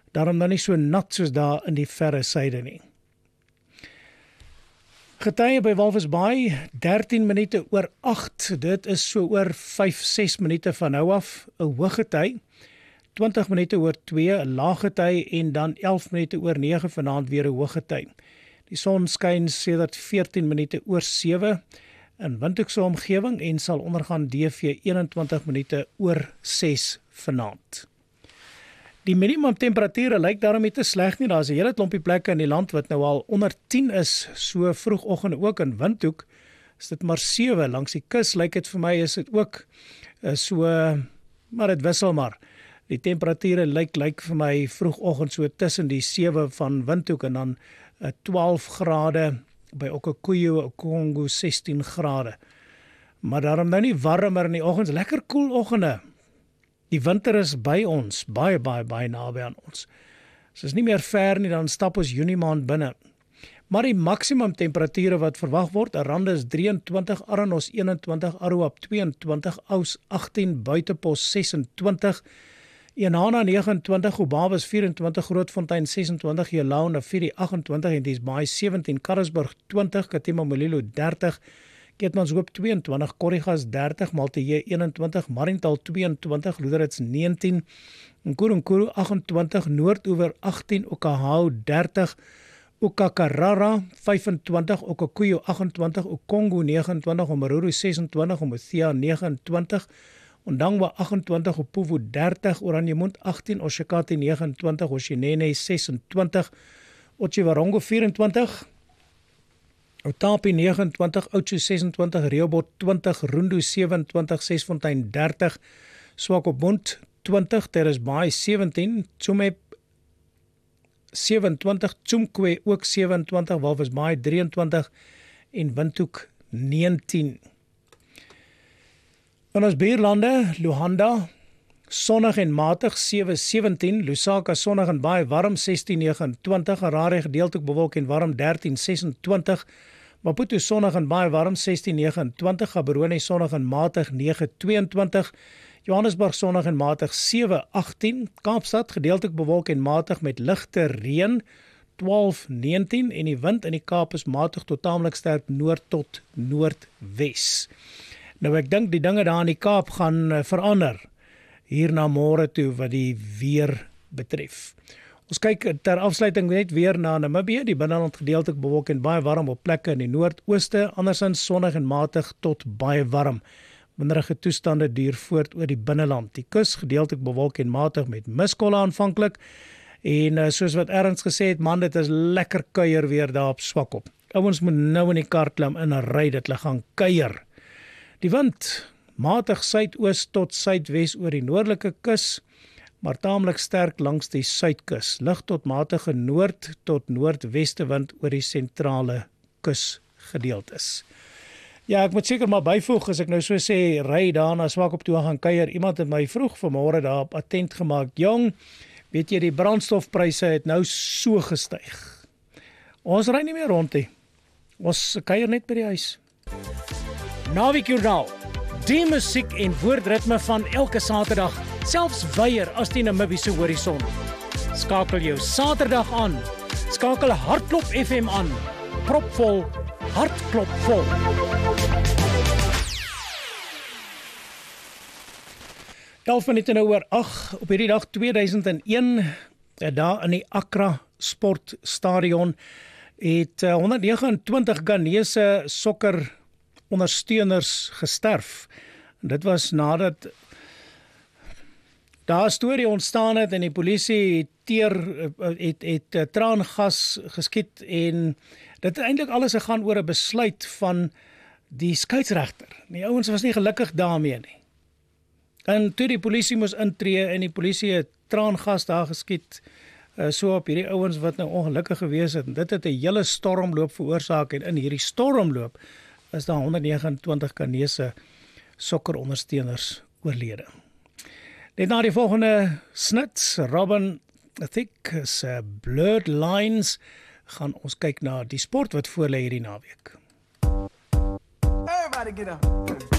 Daarom dan nie so nat soos daar in die verre suide nie. Getye by Walvis Bay, 13 minute oor 8, dit is so oor 5-6 minute van nou af, 'n hoëgety, 20 minute oor 2, 'n laaggety en dan 11 minute oor 9 vanaand weer 'n hoëgety. Die son skyn sedert 14 minute oor 7 in Windhoekse omgewing en sal ondergaan DV 21 minute oor 6 vanaand. Die minimum temperature lyk daarom nie te sleg nie. Daar's 'n hele klompie plekke in die land wat nou al onder 10 is, so vroegoggend ook in Windhoek. Is dit maar 7 langs die kus, lyk dit vir my is dit ook so, maar dit wissel maar. Die temperature lyk vir my vroegoggend so tussen die 7 van Windhoek en dan 12 grade by Okkokuyu, Okongo 16 grade. Maar daarom nou nie warmer in die oggens, lekker koel oggende. Die winter is by ons, baie naby aan ons. So is nie meer ver nie, dan stap ons Junie maand binne. Maar die maksimum temperature wat verwag word, Aranda is 23, Aranos 21, Aruap 22, Aus 18, Buitepos 26, Enhana 29, Gobabis 24, Grootfontein 26, Jelau na 28 en dis Baai 17, Karasburg 20, Katima Molilo 30, Keetmanshoop 22, Korrigas 30, Malteye 21, Mariental 22, Loederits 19, Nkurunkuru 28, Noordoewer 18, Okahau 30, Okakarara 25, Okkokuyu 28, Okongo 29, Omaruru 26, Omothea 29, Ondangwa 28, Opuvu 30, Oranjemund 18, Oshakati 29, Oshinene 26, Otjiwarongo 24, Otapi 29, Oudtshoorn 26, Rehoboth 20, Rundu 27, Sesfontein 30, Swakopmund 20, Terracebaai 17, Tsumeb 27, Tsumkwe ook 27, Walvis Bay 23 en Windhoek 19. In ons buurlande, Luanda, sonnig en matig 7-17, Lusaka sonnig en baie warm 16-29, Harare gedeeltelik bewolk en warm 13-26, Maputo sonnig en baie warm 16-29, Gaborone sonnig en matig 9-22, Johannesburg sonnig en matig 7-18, Kaapstad gedeeltelik bewolk en matig met ligte reën 12-19 en die wind in die Kaap is matig tot taamlik sterk noord tot noordwes. Nou ek dink die dinge daar in die Kaap gaan verander hier na môre toe wat die weer betref. Ons kyk ter afsluiting net weer na Namibië, die binneland gedeeltelik bewolk en baie warm op plekke in die noordooste, andersins sonnig en matig tot baie warm. Winderige toestande duur voort oor die binneland. Die kus gedeeltelik bewolk en matig met miskolle aanvanklik en soos wat Ernst gesê het, man, dit is lekker kuier weer daar op Swakop. Ouens moet nou in die kar klim en ry dit hulle gaan kuier. Die wind, matig suidoos tot suidwes oor die noordelike kus, maar taamlik sterk langs die suidkus. Lig tot matige noord tot noordweste wind oor die sentrale kusgedeeltes. Ja, ek moet seker maar byvoeg, as ek nou so sê, ry daar na Swakop toe gaan kuier. Iemand het my vroeg vanmôre daar op attent gemaak. Jong, weet jy, die brandstofpryse het nou so gestyg. Ons ry nie meer rond nie. Ons kuier net by die huis. Naweek Journaal, die musiek en woordritme van elke Saterdag, selfs weier as die Namibiese horison. Skakel jou Saterdag aan, skakel Hartklop FM aan, propvol, hartklopvol. Elf minute nou oor 8 op hierdie dag 2001, daar in die Accra Sportstadion, het 129 Ghanese sokker ondersteuners gesterf. Dit was nadat daar 'n storie ontstaan het en die polisie het traangas geskiet en dit het eintlik alles gegaan oor 'n besluit van die skeieregter. Die ouens was nie gelukkig daarmee nie. En toe die polisie moes intree en die polisie het traangas daar geskiet so op hierdie ouens wat nou ongelukkig gewees het. En dit het 'n hele stormloop veroorsaak en in hierdie stormloop is daar 129 Ghanese sokkerondersteuners oorlede. Net na die volgende snit, Robin Thicke se Blurred Lines, gaan ons kyk na die sport wat voor lê hierdie naweek. Everybody get up.